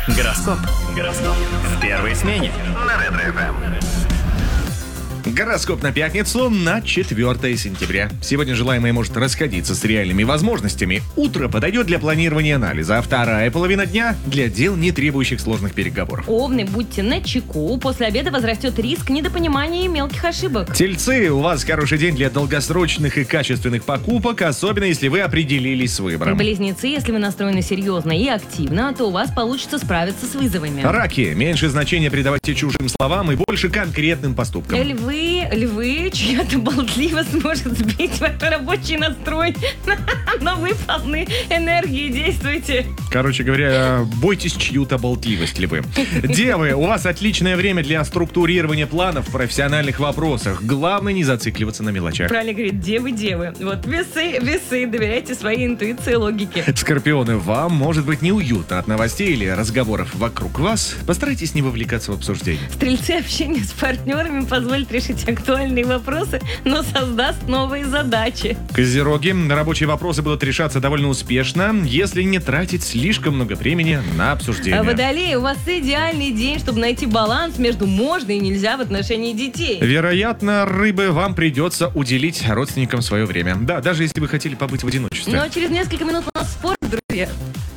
Гороскоп. В первой смене. На Ретро-ФМ. Гороскоп на пятницу на 4 сентября. Сегодня желаемое может расходиться с реальными возможностями. Утро подойдет для планирования анализа, а вторая половина дня для дел, не требующих сложных переговоров. Овны, будьте начеку. После обеда возрастет риск недопонимания и мелких ошибок. Тельцы, у вас хороший день для долгосрочных и качественных покупок, особенно если вы определились с выбором. Близнецы, если вы настроены серьезно и активно, то у вас получится справиться с вызовами. Раки, меньше значения придавайте чужим словам и больше конкретным поступкам. Львы, чья-то болтливость может сбить ваш рабочий настрой, но вы полны энергии, действуйте. Короче говоря, бойтесь чью-то болтливость, львы. Девы, у вас отличное время для структурирования планов в профессиональных вопросах. Главное не зацикливаться на мелочах. Правильно говорит, девы. Вот весы, доверяйте своей интуиции и логике. Скорпионы, вам может быть неуютно от новостей или разговоров вокруг вас. Постарайтесь не вовлекаться в обсуждение. Стрельцы, общение с партнерами позволит решить актуальные вопросы, но создаст новые задачи. Козероги, рабочие вопросы будут решаться довольно успешно, если не тратить слишком много времени на обсуждение. А Водолеи, у вас идеальный день, чтобы найти баланс между можно и нельзя в отношении детей. Вероятно, рыбы, вам придется уделить родственникам свое время. Да, даже если вы хотели побыть в одиночестве. Но через несколько минут у нас спорт, друзья.